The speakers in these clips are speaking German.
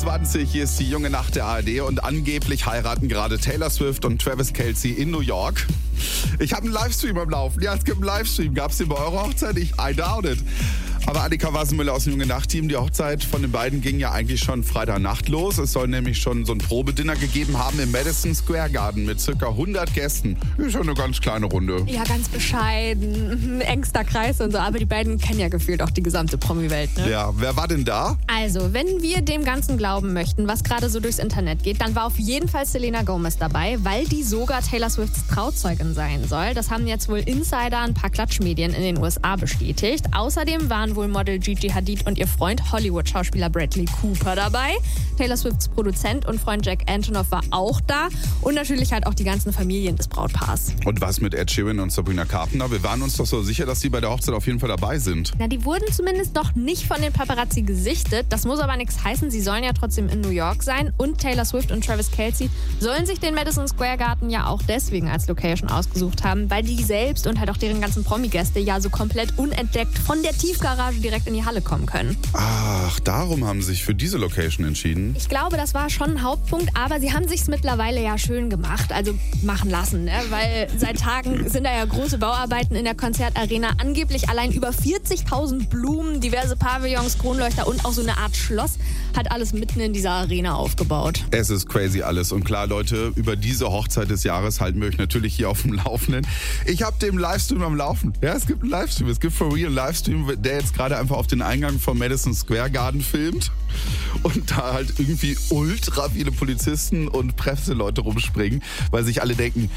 7:20 hier ist die junge Nacht der ARD und angeblich heiraten gerade Taylor Swift und Travis Kelce in New York. Ich habe einen Livestream am Laufen. Ja, es gibt einen Livestream. Gab es den bei eurer Hochzeit? I doubt it. Aber Annika Wassenmüller aus dem Junge Nacht-Team, die Hochzeit von den beiden ging ja eigentlich schon Freitagnacht los. Es soll nämlich schon so ein Probedinner gegeben haben im Madison Square Garden mit ca. 100 Gästen. Ist schon eine ganz kleine Runde. Ja, ganz bescheiden, engster Kreis und so. Aber die beiden kennen ja gefühlt auch die gesamte Promi-Welt, ne? Ja, wer war denn da? Also, wenn wir dem Ganzen glauben möchten, was gerade so durchs Internet geht, dann war auf jeden Fall Selena Gomez dabei, weil die sogar Taylor Swifts Trauzeugin sein soll. Das haben jetzt wohl Insider, ein paar Klatschmedien in den USA bestätigt. Außerdem waren wohl Model Gigi Hadid und ihr Freund Hollywood-Schauspieler Bradley Cooper dabei. Taylor Swifts Produzent und Freund Jack Antonoff war auch da. Und natürlich halt auch die ganzen Familien des Brautpaars. Und was mit Ed Sheeran und Sabrina Carpenter? Wir waren uns doch so sicher, dass die bei der Hochzeit auf jeden Fall dabei sind. Na, die wurden zumindest noch nicht von den Paparazzi gesichtet. Das muss aber nichts heißen. Sie sollen ja trotzdem in New York sein. Und Taylor Swift und Travis Kelce sollen sich den Madison Square Garden ja auch deswegen als Location ausgesucht haben, weil die selbst und halt auch deren ganzen Promi-Gäste ja so komplett unentdeckt von der Tiefgarage direkt in die Halle kommen können. Ach, darum haben sie sich für diese Location entschieden. Ich glaube, das war schon ein Hauptpunkt, aber sie haben sich's mittlerweile ja schön gemacht, also machen lassen, ne? Weil seit Tagen sind da ja große Bauarbeiten in der Konzertarena, angeblich allein über 40.000 Blumen, diverse Pavillons, Kronleuchter und auch so eine Art Schloss hat alles mitten in dieser Arena aufgebaut. Es ist crazy alles und klar, Leute, über diese Hochzeit des Jahres halten wir euch natürlich hier auf dem Laufenden. Ich habe den Livestream am Laufen. Ja, es gibt einen Livestream, es gibt for real einen Livestream, der jetzt gerade einfach auf den Eingang vom Madison Square Garden filmt und da halt irgendwie ultra viele Polizisten und Presseleute rumspringen, weil sich alle denken,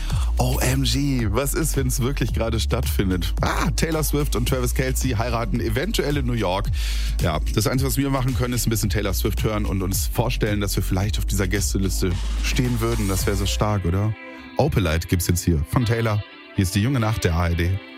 OMG, was ist, wenn es wirklich gerade stattfindet? Taylor Swift und Travis Kelce heiraten eventuell in New York. Ja, das Einzige, was wir machen können, ist ein bisschen Taylor Swift hören und uns vorstellen, dass wir vielleicht auf dieser Gästeliste stehen würden. Das wäre so stark, oder? Opalite gibt's jetzt hier von Taylor. Hier ist die junge Nacht der ARD.